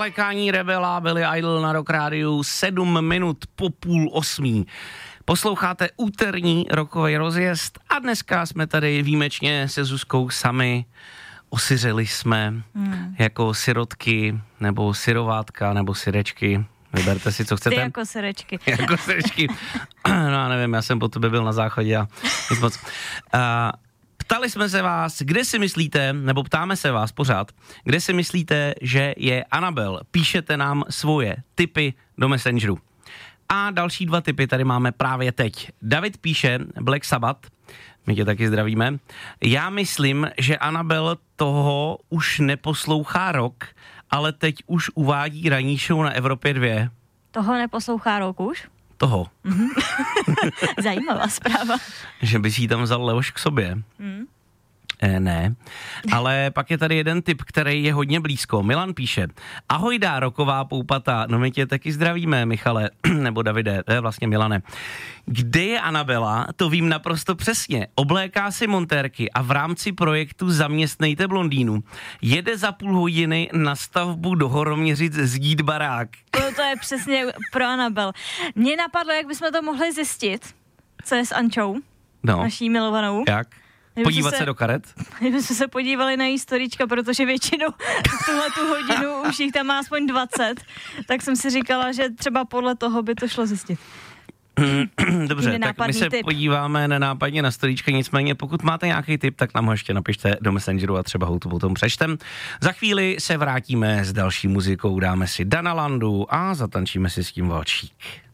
Zalekání rebela Billy Idol na Rock Rádiu 7 minut po 7:30. Posloucháte úterní rockový rozjezd a dneska jsme tady výjimečně se Zuzkou sami. Osiřeli jsme jako sirotky, nebo syrovátka, nebo syrečky. Vyberte si, co chcete. Ty jako syrečky. Jako syrečky. No já nevím, já jsem po tobě byl na záchodě a nic moc. Ptali jsme se vás, kde si myslíte, nebo ptáme se vás pořád, kde si myslíte, že je Anabel. Píšete nám svoje tipy do Messengeru. A další 2 tipy tady máme právě teď. David píše, Black Sabbath, my tě taky zdravíme. Já myslím, že Anabel toho už neposlouchá rok, ale teď už uvádí ranní show na Evropě 2. Toho neposlouchá rok už? Toho. Zajímavá zpráva. Že bys jí tam vzal Leoš k sobě. Ne, ale pak je tady jeden tip, který je hodně blízko. Milan píše, ahoj dá roková poupata, no my tě taky zdravíme, Michale, nebo Davide, to je vlastně Milane. Kde je Anabela, to vím naprosto přesně. Obléká si montérky a v rámci projektu Zaměstnejte blondýnu jede za půl hodiny na stavbu do Horoměřic zjít barák. To je přesně pro Anabel. Mně napadlo, jak bychom to mohli zjistit, co je s Ančou, naší milovanou. Jak? Podívat se do karet? Kdybychom se podívali na její storička, protože většinou v tuhletu hodinu už jich tam má aspoň 20, tak jsem si říkala, že třeba podle toho by to šlo zjistit. Dobře, tak my se podíváme nenápadně na storíčka, nicméně pokud máte nějaký tip, tak nám ho ještě napište do Messengeru a třeba ho tu potom přečtem. Za chvíli se vrátíme s další muzikou, dáme si Dana Landu a zatančíme si s tím valčík.